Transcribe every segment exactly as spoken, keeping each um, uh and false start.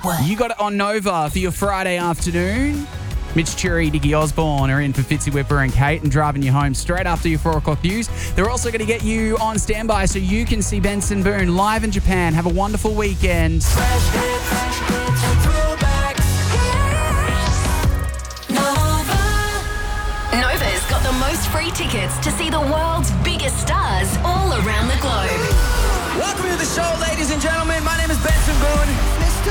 Network. You got it on Nova for your Friday afternoon. Mitch Churi, Dickie Osborne are in for Fitzy Whipper and Kate and driving you home straight after your four o'clock news. They're also going to get you on standby so you can see Benson Boone live in Japan. Have a wonderful weekend. Fresh hits, and throwbacks. Nova. Nova's got the most free tickets to see the world's biggest stars all around the globe. Welcome to the show, ladies and gentlemen. My name is Benson Boone. Mister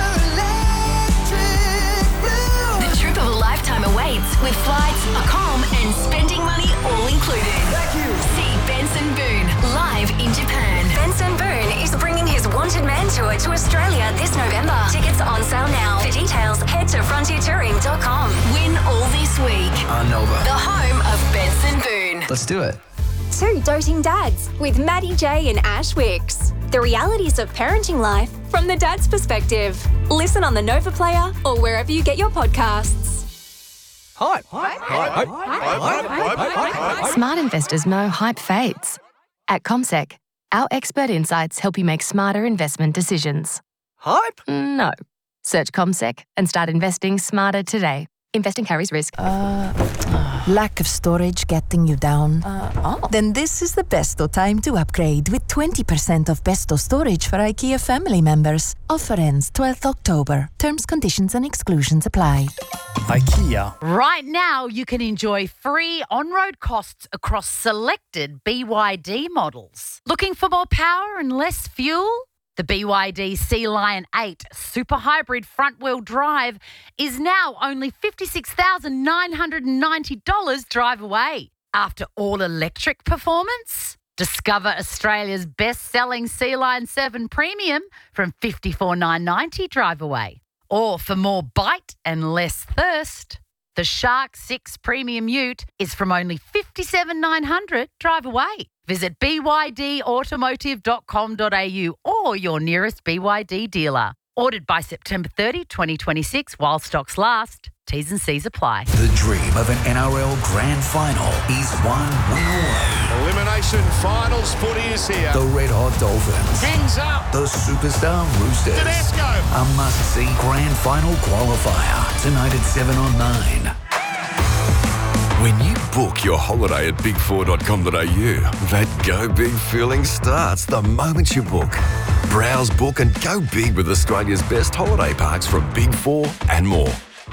Electric Blue. The trip of a lifetime awaits with flights, accom, and spending money all included. Thank you. See Benson Boone live in Japan. Benson Boone is bringing his Wanted Man tour to Australia this November. Tickets on sale now. For details, head to frontier touring dot com. Win all this week. On Nova. The home of Benson Boone. Let's do it. Two Doting Dads with Maddie J and Ash Wicks. The realities of parenting life from the dad's perspective. Listen on the Nova Player or wherever you get your podcasts. Hype. Hype. Hype. Hype. Smart investors know hype fades. At CommSec, our expert insights help you make smarter investment decisions. Hype. No. Search CommSec and start investing smarter today. Investing carries risk. Uh, lack of storage getting you down? Uh, oh. Then this is the besto time to upgrade with twenty percent off besto storage for IKEA family members. Offer ends twelfth October. Terms, conditions and exclusions apply. IKEA. Right now, you can enjoy free on-road costs across selected B Y D models. Looking for more power and less fuel? The B Y D Sea Lion eight Super Hybrid Front-Wheel Drive is now only fifty-six thousand nine hundred ninety dollars drive away. After all-electric performance, discover Australia's best-selling Sea Lion seven Premium from fifty-four thousand nine hundred ninety dollars drive away. Or for more bite and less thirst, the Shark six Premium Ute is from only fifty-seven thousand nine hundred dollars drive away. Visit b y d automotive dot com dot a u or your nearest B Y D dealer. Ordered by September thirtieth, twenty twenty-six while stocks last. T's and C's apply. The dream of an N R L Grand Final is one win away. Elimination Finals footy is here. The Red Hot Dolphins. Things up. The Superstar Roosters. Tedesco. A must-see Grand Final qualifier. Tonight at seven on nine. When you book your holiday at big four dot com dot a u, that go big feeling starts the moment you book. Browse, book and go big with Australia's best holiday parks from Big Four and more.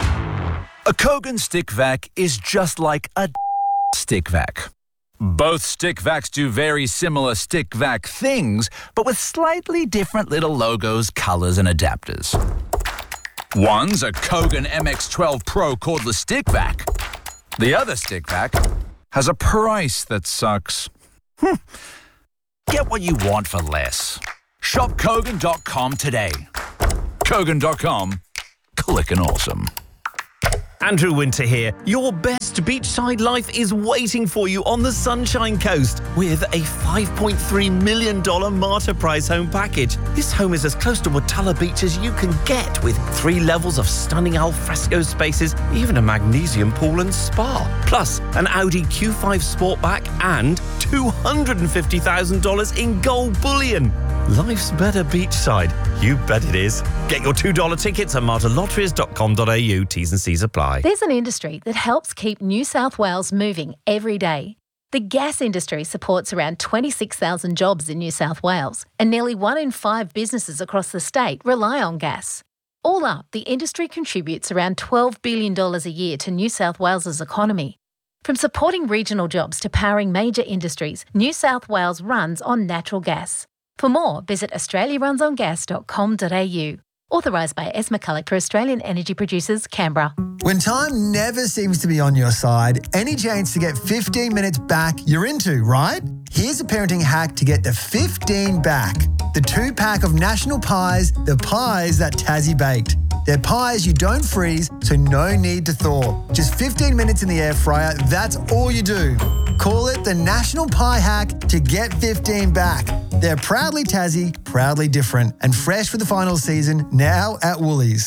A Kogan stick vac is just like a stick vac. Both stick vacs do very similar stick vac things, but with slightly different little logos, colours and adapters. One's a Kogan M X twelve Pro cordless stick vac. The other stick vac has a price that sucks. Hm. Get what you want for less. Shop Kogan dot com today. Kogan dot com. Clickin' awesome. Andrew Winter here. Your best beachside life is waiting for you on the Sunshine Coast with a five point three million dollars Marta Prize home package. This home is as close to Watala Beach as you can get, with three levels of stunning alfresco spaces, even a magnesium pool and spa. Plus, an Audi Q five Sportback and two hundred fifty thousand dollars in gold bullion. Life's better beachside. You bet it is. Get your two dollar tickets at marta lotteries dot com dot a u. T's and C's apply. There's an industry that helps keep New South Wales moving every day. The gas industry supports around twenty-six thousand jobs in New South Wales, and nearly one in five businesses across the state rely on gas. All up, the industry contributes around twelve billion dollars a year to New South Wales's economy. From supporting regional jobs to powering major industries, New South Wales runs on natural gas. For more, visit australia runs on gas dot com dot a u. Authorised by S. McCulloch for Australian Energy Producers, Canberra. When time never seems to be on your side, any chance to get fifteen minutes back you're into, right? Here's a parenting hack to get the fifteen back. The two-pack of National Pies, the pies that Tassie baked. They're pies you don't freeze, so no need to thaw. Just fifteen minutes in the air fryer, that's all you do. Call it the National Pie Hack to get fifteen back. They're proudly Tassie, proudly different, and fresh for the final season, now at Woolies.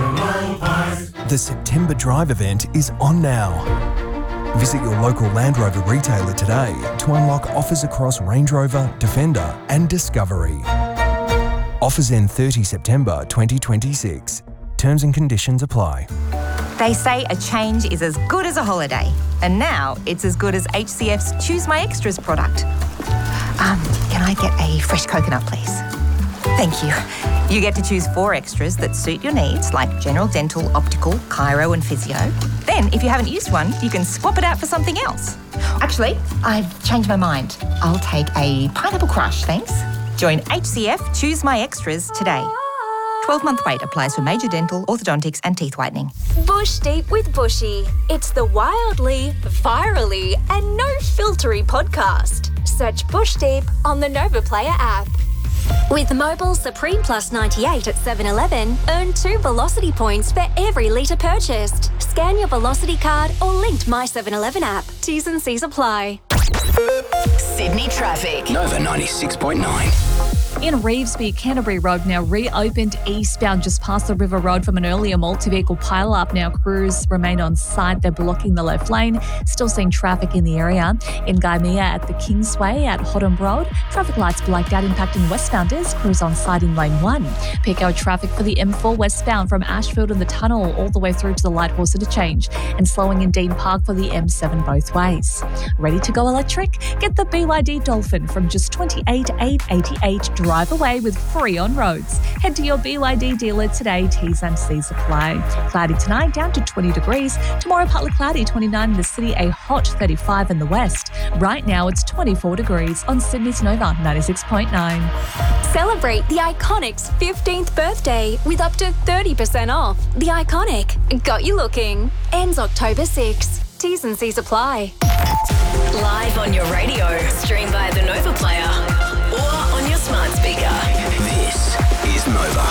The September Drive event is on now. Visit your local Land Rover retailer today to unlock offers across Range Rover, Defender and Discovery. Offers end thirtieth September twenty twenty-six. Terms and conditions apply. They say a change is as good as a holiday, and now it's as good as H C F's Choose My Extras product. Um, can I get a fresh coconut, please? Thank you. You get to choose four extras that suit your needs, like general dental, optical, chiro and physio. Then, if you haven't used one, you can swap it out for something else. Actually, I've changed my mind. I'll take a pineapple crush, thanks. Join H C F Choose My Extras today. twelve-month wait applies for major dental, orthodontics and teeth whitening. Bush Deep with Bushy. It's the wildly, virally and no-filtery podcast. Search Bush Deep on the Nova Player app. With Mobile Supreme Plus ninety-eight at seven eleven, earn two Velocity points for every litre purchased. Scan your Velocity card or linked My seven eleven app. T's and C's apply. Sydney traffic. Nova ninety-six point nine. In Revesby, Canterbury Road now reopened eastbound just past the River Road from an earlier multi-vehicle pile-up. Now crews remain on site. They're blocking the left lane. Still seeing traffic in the area. In Gaimea at the Kingsway at Hotham Road, traffic lights blacked out impacting westbounders. Crews on site in lane one. Peak hour traffic for the M four westbound from Ashfield and the tunnel all the way through to the Light Horse Interchange, and slowing in Dean Park for the M seven both ways. Ready to go electric? Get the B Y D Dolphin from just twenty-eight thousand eight hundred eighty-eight. Drive away with free on roads. Head to your B Y D dealer today. T's and C's apply. Cloudy tonight, down to twenty degrees. Tomorrow, partly cloudy, twenty-nine in the city, a hot thirty-five in the west. Right now, it's twenty-four degrees on Sydney's Nova ninety-six point nine. Celebrate the Iconic's fifteenth birthday with up to thirty percent off. The Iconic got you looking. Ends October sixth. T's and C's apply. Live on your radio, stream via the Nova Player or on your smart speaker. This is Nova.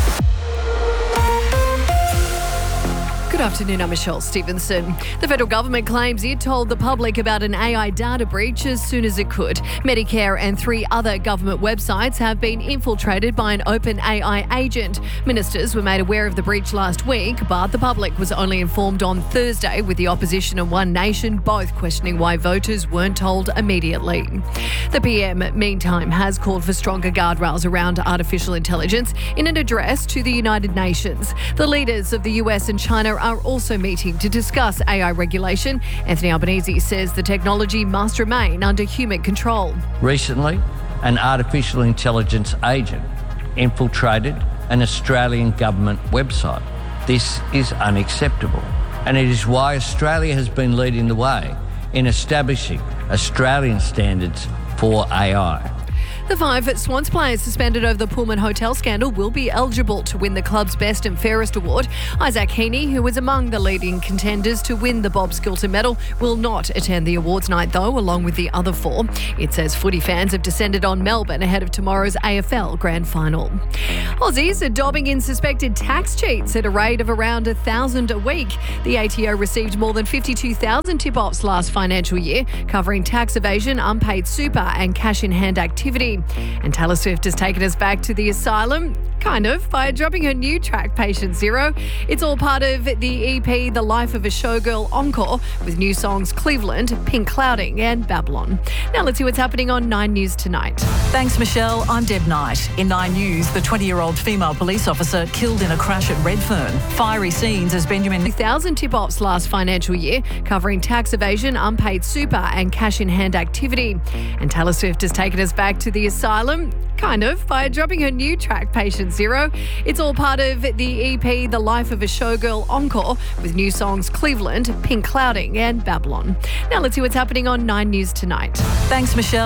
Good afternoon, I'm Michelle Stevenson. The federal government claims it told the public about an A I data breach as soon as it could. Medicare and three other government websites have been infiltrated by an open A I agent. Ministers were made aware of the breach last week, but the public was only informed on Thursday, with the opposition and One Nation both questioning why voters weren't told immediately. The P M, meantime, has called for stronger guardrails around artificial intelligence in an address to the United Nations. The leaders of the U S and China are also meeting to discuss A I regulation. Anthony Albanese says the technology must remain under human control. Recently, an artificial intelligence agent infiltrated an Australian government website. This is unacceptable, and it is why Australia has been leading the way in establishing Australian standards for A I. The five Swans players suspended over the Pullman Hotel scandal will be eligible to win the club's Best and Fairest award. Isaac Heaney, who was among the leading contenders to win the Bob Skilton medal, will not attend the awards night, though, along with the other four. It says footy fans have descended on Melbourne ahead of tomorrow's A F L Grand Final. Aussies are dobbing in suspected tax cheats at a rate of around one thousand a week. The A T O received more than fifty-two thousand tip-offs last financial year, covering tax evasion, unpaid super and cash-in-hand activity. And Taylor Swift has taken us back to the asylum, kind of, by dropping her new track, Patient Zero. It's all part of the E P The Life of a Showgirl Encore, with new songs Cleveland, Pink Clouding and Babylon. Now let's see what's happening on Nine News tonight. Thanks, Michelle. I'm Deb Knight. In Nine News, the twenty-year-old female police officer killed in a crash at Redfern. Fiery scenes as Benjamin... two thousand tip-offs last financial year, covering tax evasion, unpaid super and cash-in-hand activity. And Taylor Swift has taken us back to the asylum, kind of, by dropping her new track, Patient Zero. It's all part of the E P The Life of a Showgirl Encore, with new songs Cleveland, Pink Clouding and Babylon. Now let's see what's happening on Nine News tonight. Thanks, Michelle.